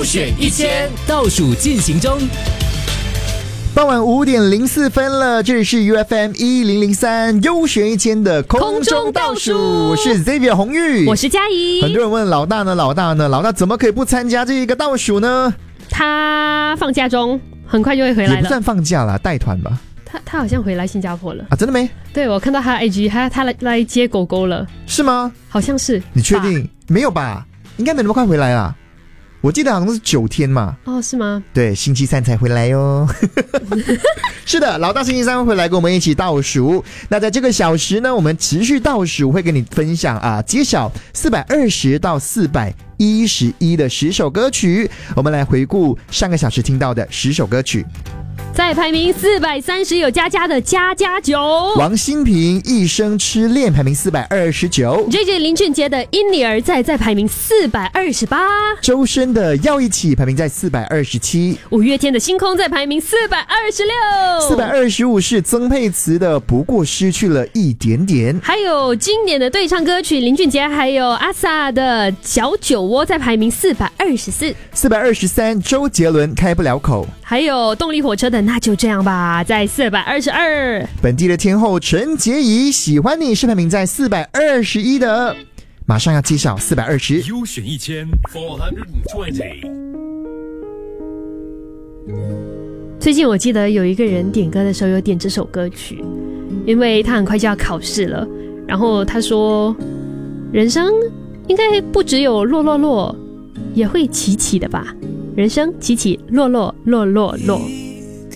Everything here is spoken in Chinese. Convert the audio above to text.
选1000，倒数进行中。 傍晚5点04分了，这里是 UFM 1003优选1000的空中倒数，我是 Xavier 红玉， 我是嘉怡。 很多人问老大呢，老大怎么可以不参加这一个倒数呢？ 他放假中，很快就会回来了。 也不算放假啦，带团吧。 他好像回来新加坡了啊？真的没？ 对，我看到他的 IG， 他来接狗狗了。 是吗？ 好像是。 你确定？没有吧？应该没那么快回来啦。我记得好像是9天嘛。 哦，是吗？ 对，星期3才回来哟。是的，老大星期3会回来跟我们一起倒数。那在这个小时呢，我们持续倒数，会跟你分享揭晓420到411的10首歌曲。我们来回顾上个小时听到的10首歌曲。 在排名430有佳佳的家家酒， 王心平一生痴恋排名429， JJ 林俊杰的因你而在排名428， 周深的要一起排名在427， 五月天的星空在排名426，425 是曾沛慈的不过失去了一点点， 还有经典的对唱歌曲林俊杰还有阿 sa 的小酒窝在排名424，423 周杰伦开不了口， 还有动力火车的那就这样吧在422， 本地的天后陈洁仪喜欢你是排名在421的，马上要揭晓420 优选1000 420。 最近我记得有一个人点歌的时候有点这首歌曲，因为他很快就要考试了，然后他说人生应该不只有落落落，也会起起的吧，人生起起落落落落落。